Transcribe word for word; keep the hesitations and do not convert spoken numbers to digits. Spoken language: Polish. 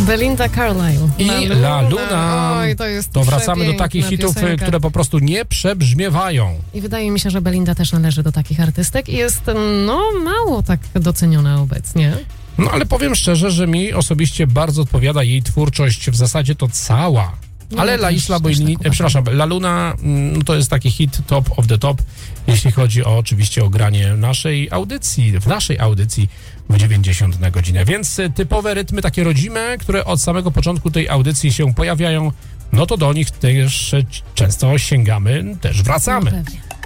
Belinda Carlisle. I La Luna. Oj, to jest To wracamy do takich hitów, piosenka, które po prostu nie przebrzmiewają. I wydaje mi się, że Belinda też należy do takich artystek i jest, no, mało tak doceniona obecnie. No ale powiem szczerze, że mi osobiście bardzo odpowiada jej twórczość, w zasadzie to cała. No, Ale ja La też- Isla też Boini, tak uważam. przepraszam, La Luna no to jest taki hit top of the top, jeśli chodzi o oczywiście o granie naszej audycji, w naszej audycji w dziewięćdziesiąt na godzinę. Więc y, typowe rytmy takie rodzime, które od samego początku tej audycji się pojawiają, no to do nich też y, często sięgamy, też wracamy. No pewnie.